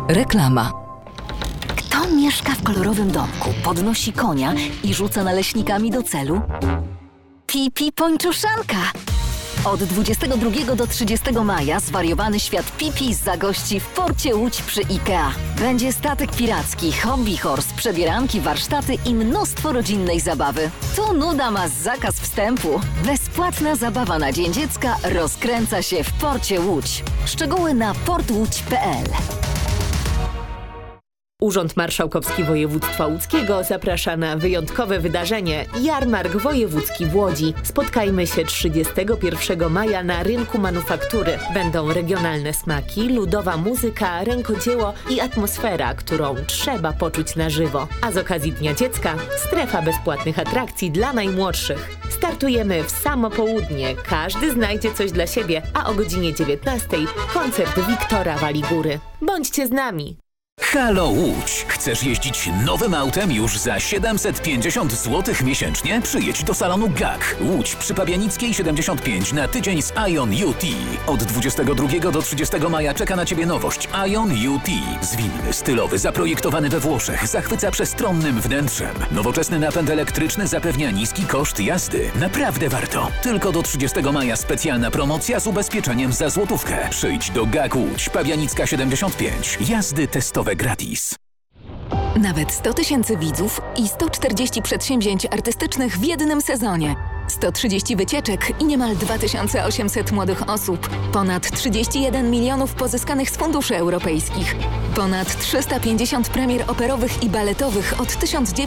Reklama. Kto mieszka w kolorowym domku, podnosi konia i rzuca naleśnikami do celu? Pipi Pończuszanka! Od 22 do 30 maja zwariowany świat Pipi zagości w porcie Łódź przy IKEA. Będzie statek piracki, hobby horse, przebieranki, warsztaty i mnóstwo rodzinnej zabawy. Tu nuda ma zakaz wstępu. Bezpłatna zabawa na Dzień Dziecka rozkręca się w porcie Łódź. Szczegóły na portłódź.pl. Urząd Marszałkowski Województwa Łódzkiego zaprasza na wyjątkowe wydarzenie Jarmark Wojewódzki w Łodzi. Spotkajmy się 31 maja na Rynku Manufaktury. Będą regionalne smaki, ludowa muzyka, rękodzieło i atmosfera, którą trzeba poczuć na żywo. A z okazji Dnia Dziecka strefa bezpłatnych atrakcji dla najmłodszych. Startujemy w samo południe. Każdy znajdzie coś dla siebie, a o godzinie 19 koncert Wiktora Waligóry. Bądźcie z nami! Halo Łódź! Chcesz jeździć nowym autem już za 750 zł miesięcznie? Przyjedź do salonu GAK. Łódź przy Pabianickiej 75 na tydzień z Ion UT. Od 22 do 30 maja czeka na Ciebie nowość Ion UT. Zwinny, stylowy, zaprojektowany we Włoszech, zachwyca przestronnym wnętrzem. Nowoczesny napęd elektryczny zapewnia niski koszt jazdy. Naprawdę warto. Tylko do 30 maja specjalna promocja z ubezpieczeniem za złotówkę. Przyjdź do GAK Łódź, Pabianicka 75. Jazdy testowe gratis. Nawet 100 000 widzów i 140 przedsięwzięć artystycznych w jednym sezonie. 130 wycieczek i niemal 2800 młodych osób. Ponad 31 milionów pozyskanych z funduszy europejskich. Ponad 350 premier operowych i baletowych od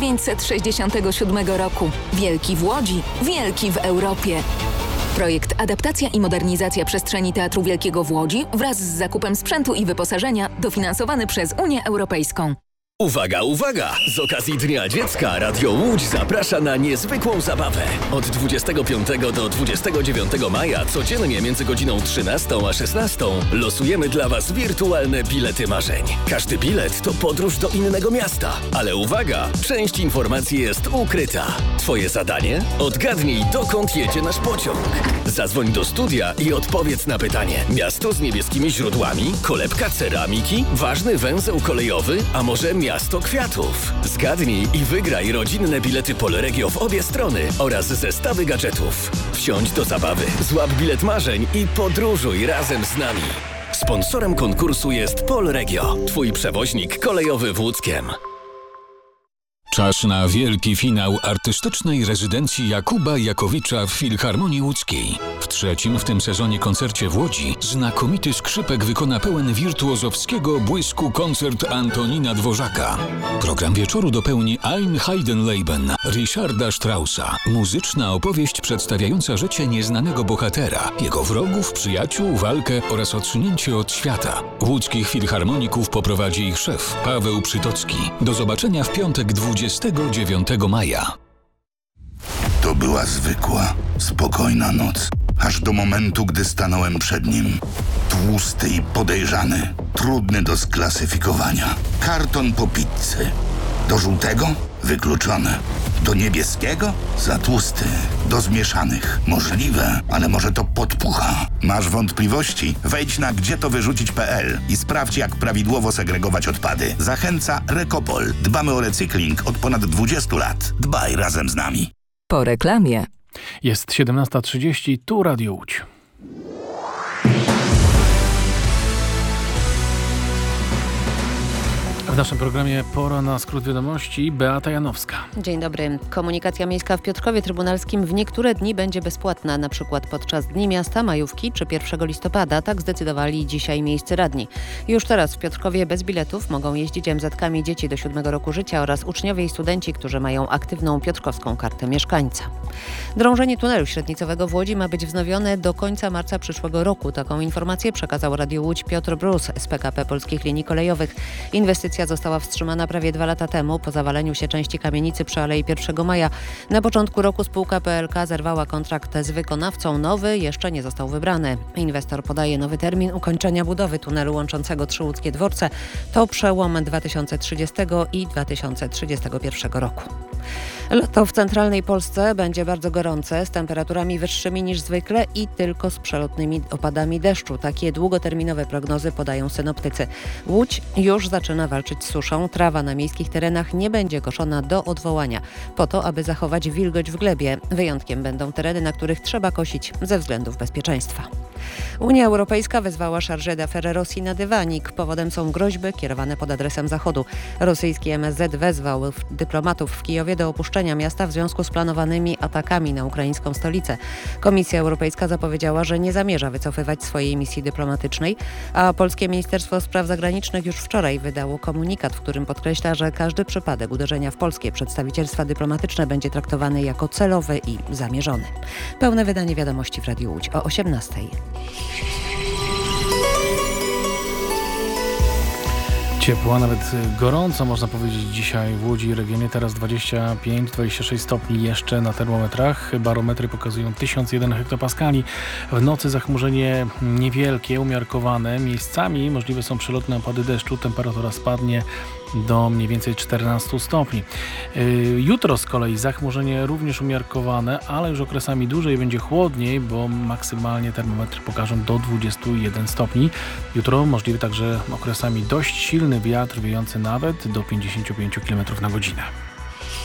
1967 roku. Wielki w Łodzi, wielki w Europie. Projekt Adaptacja i modernizacja przestrzeni Teatru Wielkiego w Łodzi wraz z zakupem sprzętu i wyposażenia dofinansowany przez Unię Europejską. Uwaga, uwaga! Z okazji Dnia Dziecka Radio Łódź zaprasza na niezwykłą zabawę. Od 25 do 29 maja codziennie między godziną 13 a 16 losujemy dla Was wirtualne bilety marzeń. Każdy bilet to podróż do innego miasta. Ale uwaga! Część informacji jest ukryta. Twoje zadanie? Odgadnij, dokąd jedzie nasz pociąg. Zadzwoń do studia i odpowiedz na pytanie. Miasto z niebieskimi źródłami? Kolebka ceramiki? Ważny węzeł kolejowy? A może miasto kwiatów? Zgadnij i wygraj rodzinne bilety Polregio w obie strony oraz zestawy gadżetów. Wsiądź do zabawy, złap bilet marzeń i podróżuj razem z nami. Sponsorem konkursu jest Polregio, Twój przewoźnik kolejowy w Łódzkiem. Czas na wielki finał artystycznej rezydencji Jakuba Jakowicza w Filharmonii Łódzkiej. W trzecim w tym sezonie koncercie w Łodzi znakomity skrzypek wykona pełen wirtuozowskiego błysku koncert Antonina Dworzaka. Program wieczoru dopełni Ein Heidenleben Richarda Straussa. Muzyczna opowieść przedstawiająca życie nieznanego bohatera, jego wrogów, przyjaciół, walkę oraz odsunięcie od świata. Łódzkich filharmoników poprowadzi ich szef Paweł Przytocki. Do zobaczenia w piątek 29 maja. To była zwykła, spokojna noc. Aż do momentu, gdy stanąłem przed nim. Tłusty i podejrzany. Trudny do sklasyfikowania. Karton po pizzy. Do żółtego? Wykluczone. Do niebieskiego? Za tłusty. Do zmieszanych? Możliwe, ale może to podpucha. Masz wątpliwości? Wejdź na gdzietowyrzucić.pl i sprawdź, jak prawidłowo segregować odpady. Zachęca Rekopol. Dbamy o recykling od ponad 20 lat. Dbaj razem z nami. Po reklamie. Jest 17:30, tu Radio Łódź. W naszym programie pora na skrót wiadomości. Beata Janowska. Dzień dobry. Komunikacja miejska w Piotrkowie Trybunalskim w niektóre dni będzie bezpłatna, na przykład podczas Dni Miasta, majówki czy 1 listopada. Tak zdecydowali dzisiaj miejscy radni. Już teraz w Piotrkowie bez biletów mogą jeździć MZ-kami dzieci do 7 roku życia oraz uczniowie i studenci, którzy mają aktywną piotrkowską kartę mieszkańca. Drążenie tunelu średnicowego w Łodzi ma być wznowione do końca marca przyszłego roku. Taką informację przekazał Radio Łódź Piotr Brus z PKP Polskich Linii Kolejowych. Inwestycja została wstrzymana prawie 2 lata temu po zawaleniu się części kamienicy przy Alei 1 Maja. Na początku roku spółka PLK zerwała kontrakt z wykonawcą. Nowy jeszcze nie został wybrany. Inwestor podaje nowy termin ukończenia budowy tunelu łączącego 3 łódzkie dworce. To przełom 2030 i 2031 roku. Lato w centralnej Polsce będzie bardzo gorące, z temperaturami wyższymi niż zwykle i tylko z przelotnymi opadami deszczu. Takie długoterminowe prognozy podają synoptycy. Łódź już zaczyna walczyć z suszą. Trawa na miejskich terenach nie będzie koszona do odwołania, po to, aby zachować wilgoć w glebie. Wyjątkiem będą tereny, na których trzeba kosić ze względów bezpieczeństwa. Unia Europejska wezwała Chargé d'Affaires Rosji na dywanik. Powodem są groźby kierowane pod adresem Zachodu. Rosyjski MSZ wezwał dyplomatów w Kijowie do opuszczenia miasta w związku z planowanymi atakami na ukraińską stolicę. Komisja Europejska zapowiedziała, że nie zamierza wycofywać swojej misji dyplomatycznej, a polskie Ministerstwo Spraw Zagranicznych już wczoraj wydało komunikat, w którym podkreśla, że każdy przypadek uderzenia w polskie przedstawicielstwa dyplomatyczne będzie traktowany jako celowy i zamierzony. Pełne wydanie wiadomości w Radiu Łódź o 18:00. Ciepło, a nawet gorąco można powiedzieć dzisiaj w Łodzi i regionie. Teraz 25-26 stopni jeszcze na termometrach. Barometry pokazują 1001 hektopaskali. W nocy zachmurzenie niewielkie, umiarkowane. Miejscami możliwe są przelotne opady deszczu. Temperatura spadnie do mniej więcej 14 stopni. Jutro z kolei zachmurzenie również umiarkowane, ale już okresami dłużej będzie chłodniej, bo maksymalnie termometry pokażą do 21 stopni. Jutro możliwy także okresami dość silny wiatr wiejący nawet do 55 km na godzinę.